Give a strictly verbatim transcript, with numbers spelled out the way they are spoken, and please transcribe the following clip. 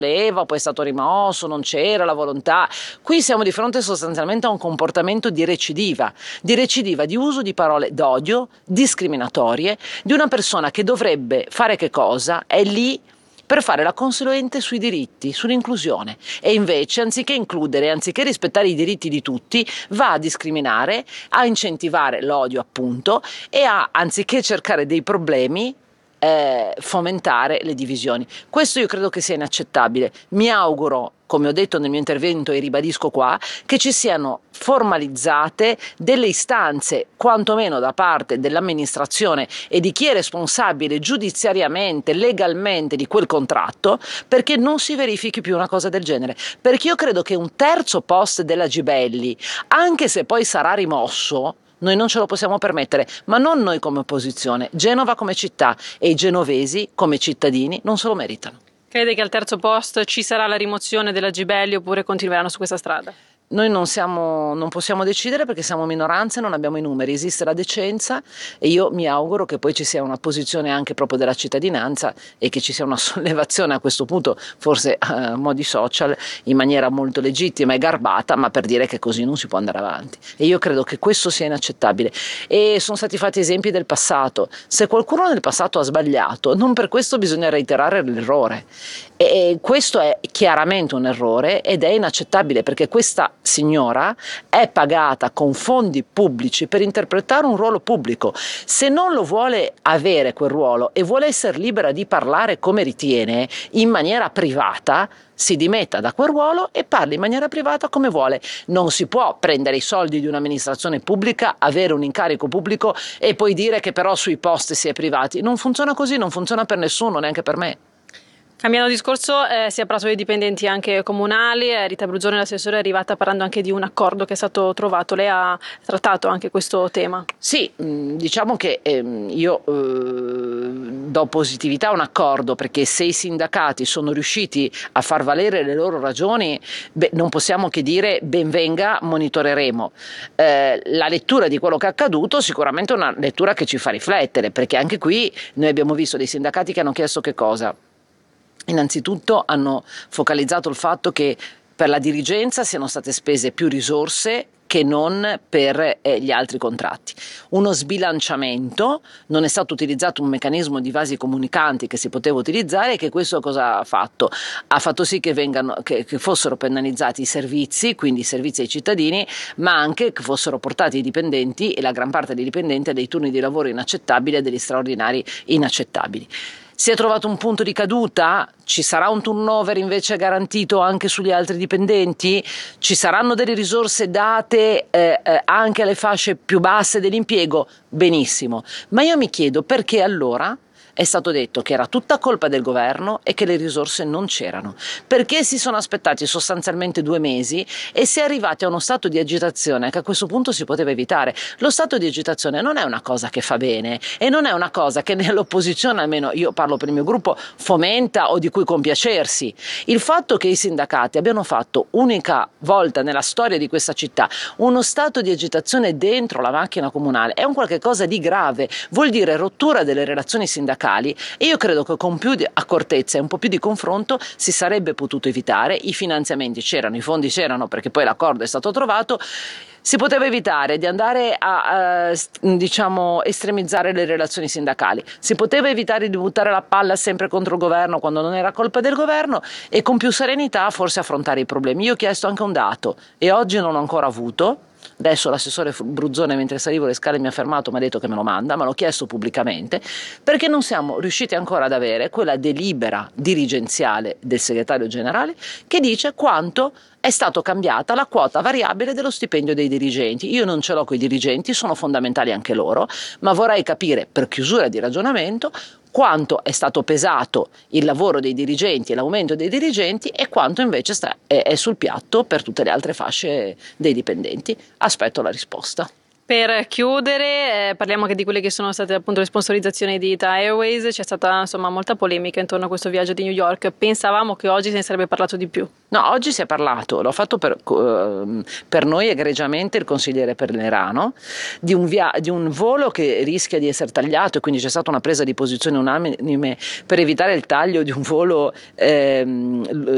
Leva, poi è stato rimosso, non c'era la volontà. Qui siamo di fronte sostanzialmente a un comportamento di recidiva, di recidiva di uso di parole d'odio, discriminatorie, di una persona che dovrebbe fare che cosa? È lì per fare la consulente sui diritti, sull'inclusione, e invece anziché includere, anziché rispettare i diritti di tutti, va a discriminare, a incentivare l'odio appunto e a, anziché cercare dei problemi, Eh, fomentare le divisioni. Questo io credo che sia inaccettabile. Mi auguro, come ho detto nel mio intervento e ribadisco qua, che ci siano formalizzate delle istanze, quantomeno da parte dell'amministrazione e di chi è responsabile giudiziariamente, legalmente di quel contratto, perché non si verifichi più una cosa del genere. Perché io credo che un terzo post della Gibelli, anche se poi sarà rimosso, noi non ce lo possiamo permettere, ma non noi come opposizione, Genova come città e i genovesi come cittadini non se lo meritano. Crede che al terzo post ci sarà la rimozione della Gibelli oppure continueranno su questa strada? Noi non, siamo, non possiamo decidere perché siamo minoranze, non abbiamo i numeri, esiste la decenza e io mi auguro che poi ci sia una posizione anche proprio della cittadinanza e che ci sia una sollevazione a questo punto, forse a modi social, in maniera molto legittima e garbata, ma per dire che così non si può andare avanti. E io credo che questo sia inaccettabile. E sono stati fatti esempi del passato. Se qualcuno nel passato ha sbagliato, non per questo bisogna reiterare l'errore. E questo è chiaramente un errore ed è inaccettabile perché questa signora è pagata con fondi pubblici per interpretare un ruolo pubblico. Se non lo vuole avere quel ruolo e vuole essere libera di parlare come ritiene in maniera privata, si dimetta da quel ruolo e parli in maniera privata come vuole. Non si può prendere i soldi di un'amministrazione pubblica, avere un incarico pubblico e poi dire che però sui posti si è privati. Non funziona così, non funziona per nessuno, neanche per me. Cambiando discorso, eh, si è parlato dei dipendenti anche comunali, eh, Rita Bruzzone, l'assessore, è arrivata parlando anche di un accordo che è stato trovato. Lei ha trattato anche questo tema? Sì, diciamo che ehm, io eh, do positività a un accordo perché se i sindacati sono riusciti a far valere le loro ragioni, beh, non possiamo che dire ben venga, monitoreremo. Eh, la lettura di quello che è accaduto sicuramente è una lettura che ci fa riflettere perché anche qui noi abbiamo visto dei sindacati che hanno chiesto che cosa? Innanzitutto hanno focalizzato il fatto che per la dirigenza siano state spese più risorse che non per eh, gli altri contratti. Uno sbilanciamento, non è stato utilizzato un meccanismo di vasi comunicanti che si poteva utilizzare e che questo cosa ha fatto? Ha fatto sì che, vengano, che, che fossero penalizzati i servizi, quindi i servizi ai cittadini, ma anche che fossero portati i dipendenti e la gran parte dei dipendenti a dei turni di lavoro inaccettabili e degli straordinari inaccettabili. Si è trovato un punto di caduta? Ci sarà un turnover invece garantito anche sugli altri dipendenti? Ci saranno delle risorse date eh, eh, anche alle fasce più basse dell'impiego? Benissimo, ma io mi chiedo perché allora è stato detto che era tutta colpa del governo e che le risorse non c'erano. Perché si sono aspettati sostanzialmente due mesi e si è arrivati a uno stato di agitazione che a questo punto si poteva evitare. Lo stato di agitazione non è una cosa che fa bene e non è una cosa che nell'opposizione, almeno io parlo per il mio gruppo, fomenta o di cui compiacersi. Il fatto che i sindacati abbiano fatto unica volta nella storia di questa città uno stato di agitazione dentro la macchina comunale è un qualche cosa di grave, vuol dire rottura delle relazioni sindacali. E io credo che con più di accortezza e un po' più di confronto si sarebbe potuto evitare. I finanziamenti c'erano, i fondi c'erano perché poi l'accordo è stato trovato. Si poteva evitare di andare a, a diciamo estremizzare le relazioni sindacali, si poteva evitare di buttare la palla sempre contro il governo quando non era colpa del governo e con più serenità forse affrontare i problemi. Io ho chiesto anche un dato e oggi non ho ancora avuto. Adesso l'assessore Bruzzone mentre salivo le scale mi ha fermato, mi ha detto che me lo manda, ma l'ho chiesto pubblicamente, perché non siamo riusciti ancora ad avere quella delibera dirigenziale del segretario generale che dice quanto è stata cambiata la quota variabile dello stipendio dei dirigenti. Io non ce l'ho con i dirigenti, sono fondamentali anche loro, ma vorrei capire, per chiusura di ragionamento, quanto è stato pesato il lavoro dei dirigenti e l'aumento dei dirigenti e quanto invece sta, è, è sul piatto per tutte le altre fasce dei dipendenti. Aspetto la risposta. Per chiudere, eh, parliamo anche di quelle che sono state appunto le sponsorizzazioni di Ita Airways. C'è stata insomma molta polemica intorno a questo viaggio di New York. Pensavamo che oggi se ne sarebbe parlato di più. No, oggi si è parlato, l'ho fatto per, uh, per noi egregiamente il consigliere Pernerano, di un, via- di un volo che rischia di essere tagliato e quindi c'è stata una presa di posizione unanime per evitare il taglio di un volo ehm,